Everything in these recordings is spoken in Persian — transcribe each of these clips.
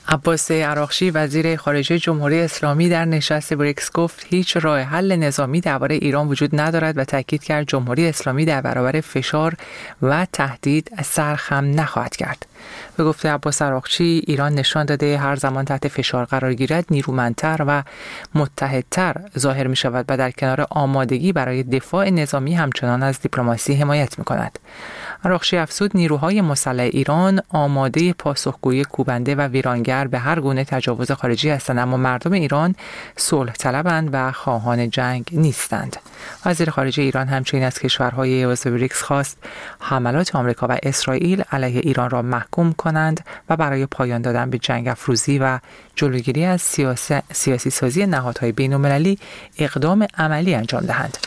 عباس عراقچی وزیر خارجه جمهوری اسلامی در نشست بریکس گفت هیچ راه حل نظامی درباره ایران وجود ندارد و تاکید کرد جمهوری اسلامی در برابر فشار و تهدید سرخم نخواهد کرد. به گفته عباس عراقچی ایران نشان داده هر زمان تحت فشار قرار گیرد نیرومندتر و متحدتر ظاهر می شود و در کنار آمادگی برای دفاع نظامی همچنان از دیپلماسی حمایت می کند. عراقچی افزود نیروهای مسلح ایران آماده پاسخگویی کوبنده و ویرانگر به هر گونه تجاوز خارجی هستند، اما مردم ایران صلح طلبند و خواهان جنگ نیستند. وزیر خارجه ایران همچنین از کشورهای عضو بریکس خواست حملات آمریکا و اسرائیل علیه ایران را محکوم کنند و برای پایان دادن به جنگ افروزی و جلوگیری از سیاسی سازی نهادهای بین‌المللی اقدام عملی انجام دهند.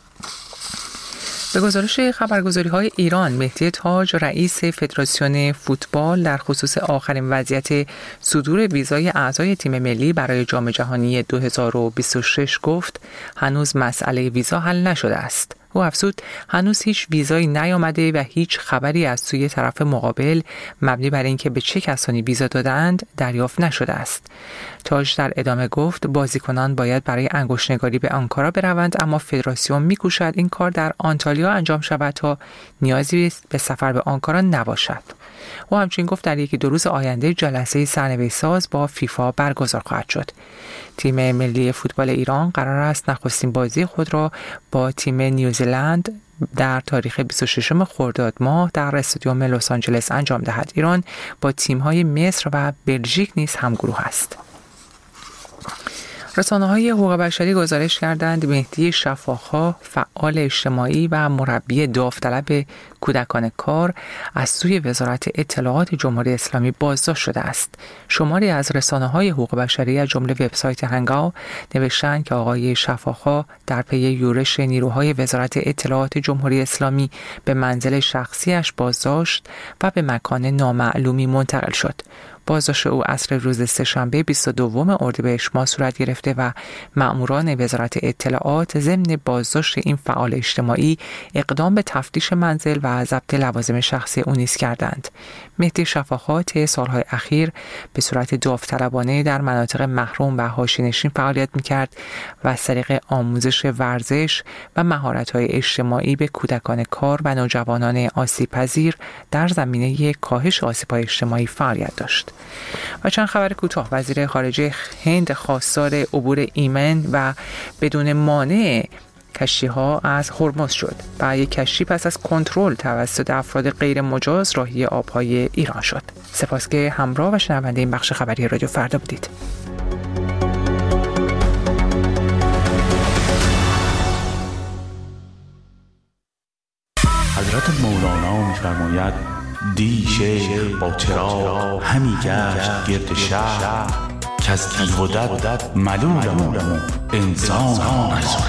به گزارش خبرگزاری‌های ایران، مهدی تاج رئیس فدراسیون فوتبال در خصوص آخرین وضعیت صدور ویزای اعضای تیم ملی برای جام جهانی 2026 گفت هنوز مسئله ویزا حل نشده است. او افزود هنوز هیچ ویزایی نیامده و هیچ خبری از سوی طرف مقابل مبنی بر اینکه به چه کسانی ویزا دادند دریافت نشده است. تاج در ادامه گفت بازیکنان باید برای انگشت‌نگاری به آنکارا بروند، اما فدراسیون می‌کوشد این کار در آنتالیا انجام شود تا نیازی به سفر به آنکارا نباشد. او همچنین گفت در یکی دو روز آینده جلسه سرنوشت ساز با فیفا برگزار خواهد شد. تیم ملی فوتبال ایران قرار است نخستین بازی خود را با تیم نیوزیلند در تاریخ 26 خرداد ماه در استادیوم لس آنجلس انجام دهد. ایران با تیم‌های مصر و بلژیک نیز همگروه است. رسانه‌های حقوق بشری گزارش کردند مهدی شفاخ‌ها فعال اجتماعی و مربی داوطلب کودکان کار از سوی وزارت اطلاعات جمهوری اسلامی بازداشت شده است. شماری از رسانه‌های حقوق بشری از جمله وبسایت هنگاو نوشتند که آقای شفاخ‌ها در پی یورش نیروهای وزارت اطلاعات جمهوری اسلامی به منزل شخصیش بازداشت و به مکان نامعلومی منتقل شد. بازداشت او عصر روز سه‌شنبه 22 اردیبهشت ماه صورت گرفته و مأموران وزارت اطلاعات ضمن بازداشت این فعال اجتماعی اقدام به تفتیش منزل و ضبط لوازم شخصی او نیز کردند. مهدی شفاخ‌ها طی سالهای اخیر به صورت داوطلبانه در مناطق محروم و حاشیه‌نشین فعالیت می‌کرد و از طریق آموزش ورزش و مهارت‌های اجتماعی به کودکان کار و نوجوانان آسیب‌پذیر در زمینه کاهش آسیب‌های اجتماعی فعالیت داشت. و چند خبر کوتاه. وزیر خارجه هند خواستار عبور ایمن و بدون مانع کشتی‌ها از هرمز شد و یک کشتی پس از کنترل توسط افراد غیر مجاز راهی آب‌های ایران شد. سپاس که همراه و شنونده این بخش خبری رادیو فردا بودید. حضرت مولانا می‌فرماید دی شیخ با چراغ همی گشت گرد شهر که از تیغ و دد ملولم انسان